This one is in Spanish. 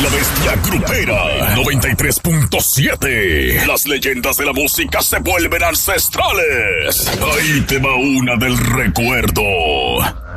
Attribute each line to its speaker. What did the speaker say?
Speaker 1: la bestia grupera. 93.7. Las leyendas de la música se vuelven ancestrales. Ahí te va una del recuerdo.